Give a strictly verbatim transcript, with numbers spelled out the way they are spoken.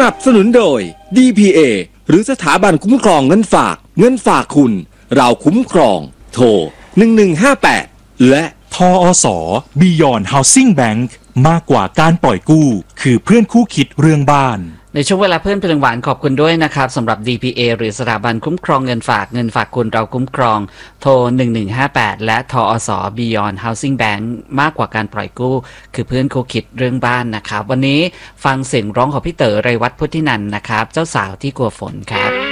นับสนุนโดย ดี พี เอ หรือสถาบันคุ้มครองเงินฝากเงินฝากคุณเราคุ้มครองโทรหนึ่งหนึ่งห้าแปดและทอส Beyond Housing Bank มากกว่าการปล่อยกู้คือเพื่อนคู่คิดเรื่องบ้านในช่วงเวลาเพื่อนเพลิงหวานขอบคุณด้วยนะครับสำหรับ ดี พี เอ หรือสถาบันคุ้มครองเงินฝากเงินฝากคุณเราคุ้มครองโทรหนึ่งหนึ่งห้าแปดและทอส Beyond Housing Bank มากกว่าการปล่อยกู้คือเพื่อนคู่คิดเรื่องบ้านนะครับวันนี้ฟังเสียงร้องของพี่เต๋อไรวัฒน์พุทธินันท์นะครับเจ้าสาวที่กลัวฝนครับ